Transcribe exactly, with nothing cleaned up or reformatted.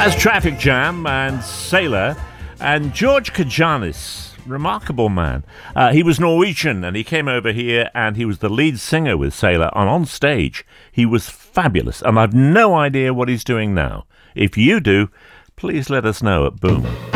That's Traffic Jam and Sailor and George Kajanis. Remarkable man. Uh, he was Norwegian and he came over here and he was the lead singer with Sailor. And on stage, he was fabulous. And I've no idea what he's doing now. If you do, please let us know at Boom.